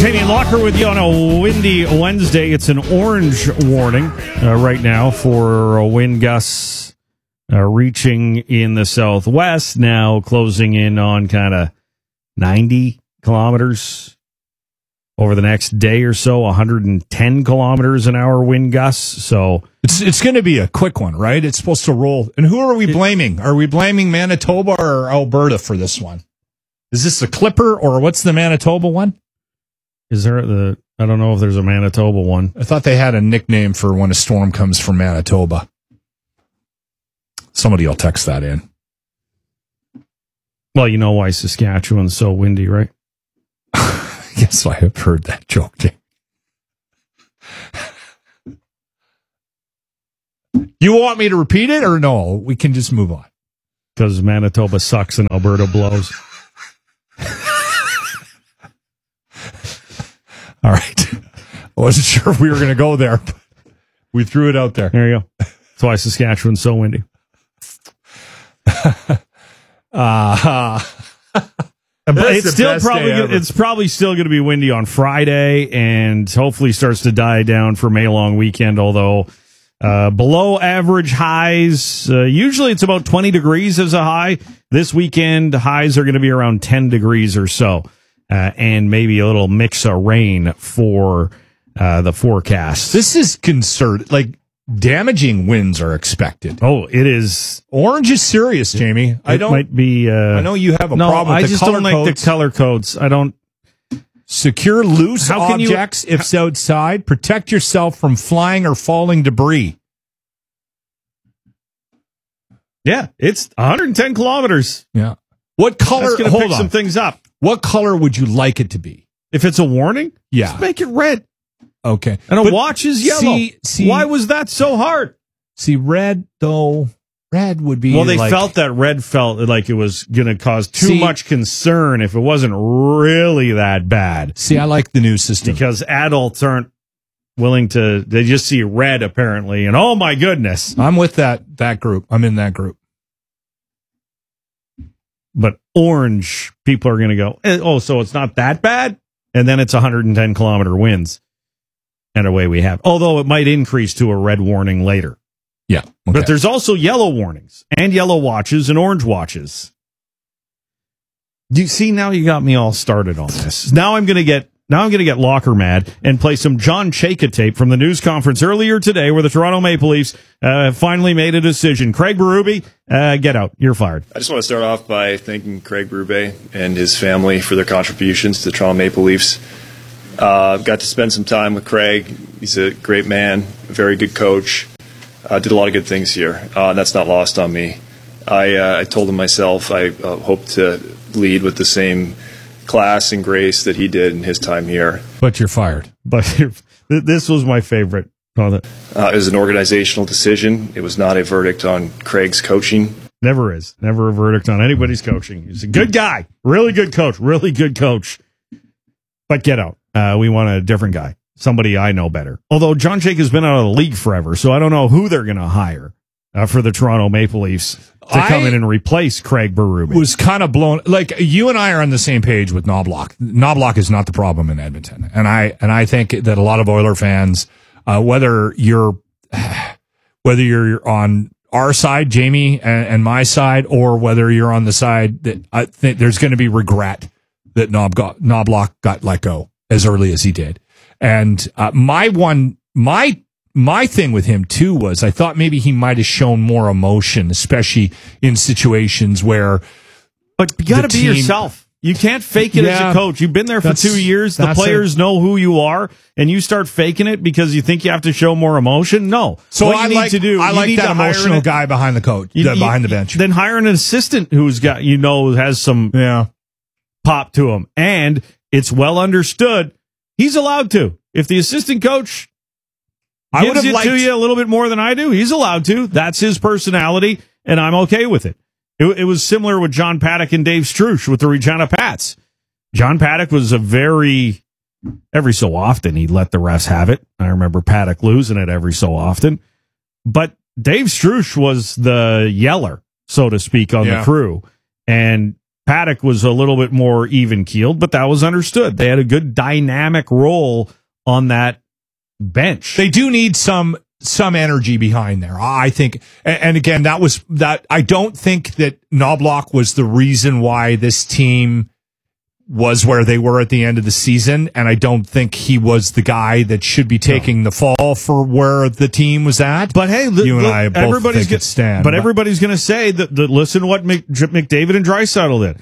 Jamie Locker with you on a windy Wednesday. It's an orange warning right now for wind gusts reaching in the southwest, now closing in on kind of 90 kilometers over the next day or so, 110 kilometers an hour wind gusts. So it's going to be a quick one, right? It's supposed to roll. And who are we blaming? Are we blaming Manitoba or Alberta for this one? Is this the Clipper or what's the Manitoba one? Is there I don't know if there's a Manitoba one. I thought they had a nickname for when a storm comes from Manitoba. Somebody will text that in. Well, you know why Saskatchewan's so windy, right? Yes, I have heard that joke, Jay. You want me to repeat it or no? We can just move on. Because Manitoba sucks and Alberta blows. All right. I wasn't sure if we were going to go there, but we threw it out there. There you go. That's why Saskatchewan's so windy. It's probably still going to be windy on Friday, and hopefully starts to die down for May long weekend. Although below average highs, usually it's about 20 degrees as a high. This weekend highs are going to be around 10 degrees or so, and maybe a little mix of rain for the forecast. This is concerned. Like, damaging winds are expected. Oh, it is. Orange is serious, Jamie. I know you have a problem with the color codes. I just don't like the color codes. I don't. Secure loose objects if outside. Protect yourself from flying or falling debris. Yeah, it's 110 kilometers. Yeah. What color? That's going to pick some things up. What color would you like it to be? If it's a warning? Yeah. Just make it red. Okay. And a watch is yellow. See, why was that so hard? See, red, though, red would be. Well, they felt that red felt like it was going to cause too much concern if it wasn't really that bad. See, I like the new system. Because adults aren't willing to, they just see red apparently, and oh my goodness. I'm with that group. I'm in that group. But orange, people are going to go, oh, so it's not that bad? And then it's 110 kilometer winds. And away we have. Although it might increase to a red warning later. Yeah. Okay. But there's also yellow warnings and yellow watches and orange watches. Do you see, now you got me all started on this. Now I'm going to get Locker mad and play some John Chayka tape from the news conference earlier today where the Toronto Maple Leafs finally made a decision. Craig Berube, get out. You're fired. I just want to start off by thanking Craig Berube and his family for their contributions to the Toronto Maple Leafs. Got to spend some time with Craig. He's a great man, a very good coach. Did a lot of good things here. That's not lost on me. I told him myself I hope to lead with the same class and grace that he did in his time here. But you're fired. But this was my favorite. It was an organizational decision. It was not a verdict on Craig's coaching. Never is. Never a verdict on anybody's coaching. He's a good guy. Really good coach. Really good coach. But get out. We want a different guy. Somebody I know better. Although John Chayka has been out of the league forever, so I don't know who they're going to hire for the Toronto Maple Leafs to come in and replace Craig Berube. Was kind of blown. Like, you and I are on the same page with Knobloch. Knobloch is not the problem in Edmonton. And I think that a lot of Oiler fans, whether you're on our side, Jamie, and my side, or whether you're on the side that I think there's going to be regret that Knobloch got let go as early as he did. And my thing with him too was I thought maybe he might have shown more emotion, especially in situations where. But you got to be yourself. You can't fake it as a coach. You've been there for 2 years. The players know who you are, and you start faking it because you think you have to show more emotion. No. So what you need to do, I like that emotional guy behind the coach, behind the bench. Then hire an assistant who's got has some pop to him, and it's well understood. He's allowed to. If the assistant coach gives it to you a little bit more than I do, he's allowed to. That's his personality, and I'm okay with it. It was similar with John Paddock and Dave Struch with the Regina Pats. John Paddock was every so often he'd let the refs have it. I remember Paddock losing it every so often. But Dave Struch was the yeller, so to speak, on the crew. And Paddock was a little bit more even-keeled, but that was understood. They had a good dynamic role on that bench. They do need some energy behind there, I think. And again, I don't think that Knoblauch was the reason why this team was where they were at the end of the season, and I don't think he was the guy that should be taking the fall for where the team was at. But hey, you and I both think it's Stan. But everybody's going to say that listen to what McDavid and Draisaitl did.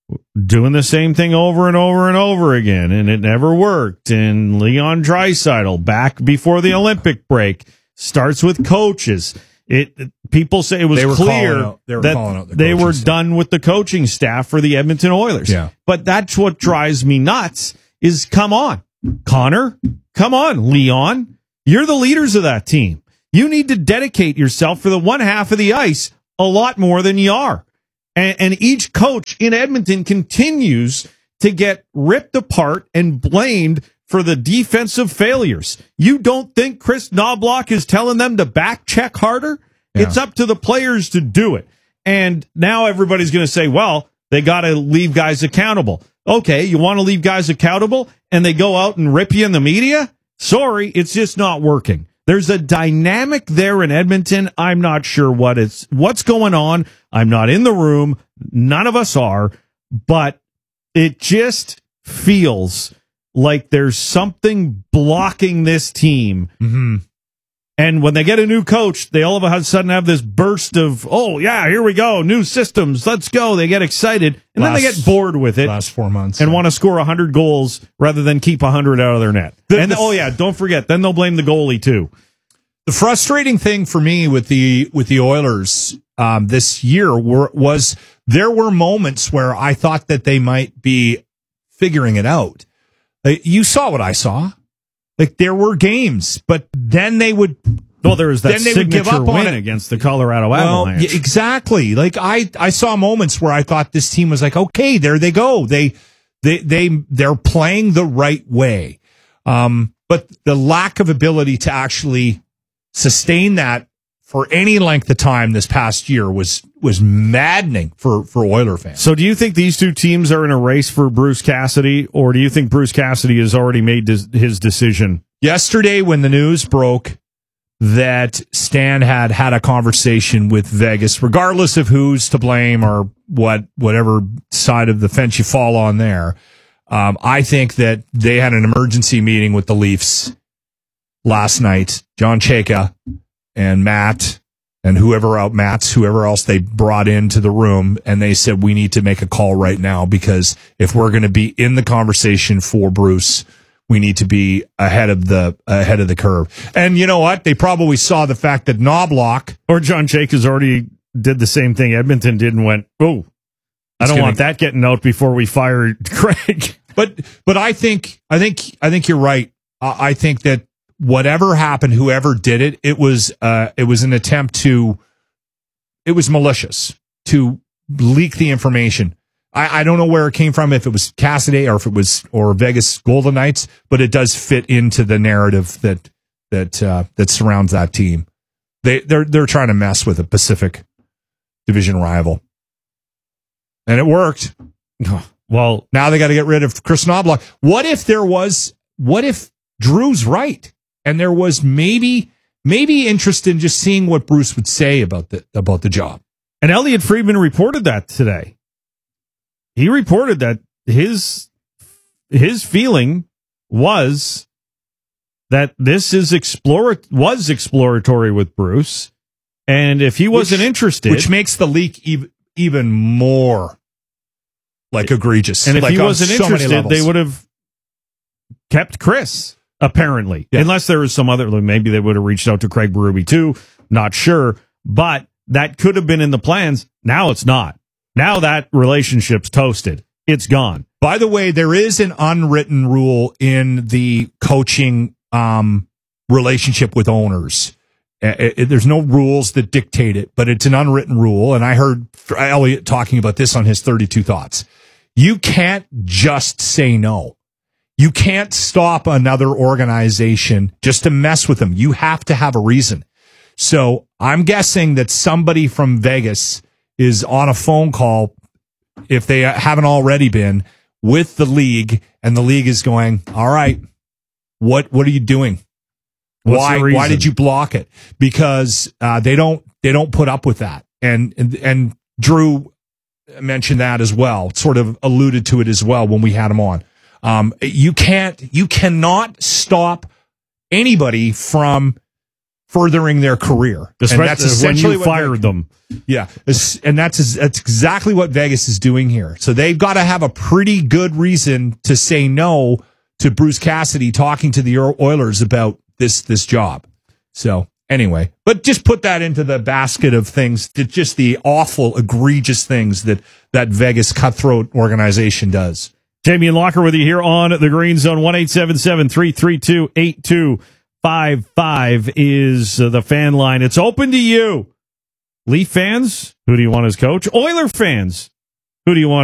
Doing the same thing over and over and over again, and it never worked. And Leon Draisaitl, back before the Olympic break, starts with coaches. People say it was clear that they were done with the coaching staff for the Edmonton Oilers. Yeah. But that's what drives me nuts is, come on, Connor, come on, Leon. You're the leaders of that team. You need to dedicate yourself for the one half of the ice a lot more than you are. And each coach in Edmonton continues to get ripped apart and blamed for the defensive failures. You don't think Chris Knoblauch is telling them to back check harder? Yeah. It's up to the players to do it. And now everybody's going to say, well, they got to leave guys accountable. Okay, you want to leave guys accountable and they go out and rip you in the media? Sorry, it's just not working. There's a dynamic there in Edmonton. I'm not sure what's going on. I'm not in the room. None of us are, but it just feels like there's something blocking this team. Mm-hmm. And when they get a new coach, they all of a sudden have this burst of, oh, yeah, here we go, new systems, let's go. They get excited, and then they get bored with it. Last 4 months. And want to score 100 goals rather than keep 100 out of their net. Don't forget, then they'll blame the goalie, too. The frustrating thing for me with the Oilers this year was there were moments where I thought that they might be figuring it out. You saw what I saw. Like, there were games, but then they would. Well, there was that signature win against the Colorado Avalanche. Well, exactly. Like, I saw moments where I thought this team was like, okay, there they go. They're playing the right way. But the lack of ability to actually sustain that for any length of time this past year was maddening for Oiler fans. So do you think these two teams are in a race for Bruce Cassidy, or do you think Bruce Cassidy has already made his decision? Yesterday, when the news broke that Stan had a conversation with Vegas, regardless of who's to blame or whatever side of the fence you fall on there, I think that they had an emergency meeting with the Leafs last night. John Chayka and Matt and whoever else they brought into the room, and they said, we need to make a call right now, because if we're going to be in the conversation for Bruce, we need to be ahead of the curve. And you know what? They probably saw the fact that Knoblauch or John Chayka's already did the same thing Edmonton did and went, oh, I don't want that getting out before we fire Craig. But I think you're right. I think that whatever happened, whoever did it, it was an attempt it was malicious to leak the information. I don't know where it came from, if it was Cassidy or Vegas Golden Knights, but it does fit into the narrative that surrounds that team. They're trying to mess with a Pacific Division rival, and it worked. Well, now they got to get rid of Chris Knoblauch. What if Drew's right? And there was maybe interest in just seeing what Bruce would say about the job. And Elliot Friedman reported that today. He reported that his feeling was that this was exploratory with Bruce, and if he wasn't interested, which makes the leak even more like egregious. And if he wasn't interested, they would have kept Chris. Apparently, yeah. Unless there was some other, maybe they would have reached out to Craig Berube too. Not sure, but that could have been in the plans. Now it's not. Now that relationship's toasted. It's gone. By the way, there is an unwritten rule in the coaching relationship with owners. There's no rules that dictate it, but it's an unwritten rule. And I heard Elliot talking about this on his 32 Thoughts. You can't just say no. You can't stop another organization just to mess with them. You have to have a reason. So I'm guessing that somebody from Vegas is on a phone call if they haven't already been, with the league, and the league is going, all right, what are you doing? Why did you block it? Because they don't put up with that. And Drew mentioned that as well, sort of alluded to it as well when we had him on. You cannot stop anybody from furthering their career. And that's essentially when you fired them. Yeah. And that's exactly what Vegas is doing here. So they've got to have a pretty good reason to say no to Bruce Cassidy talking to the Oilers about this job. So anyway, but just put that into the basket of things, just the awful, egregious things that Vegas cutthroat organization does. Jamie and Locker with you here on the Green Zone. 1-877-332-8255 is the fan line. It's open to you. Leaf fans, who do you want as coach? Oiler fans, who do you want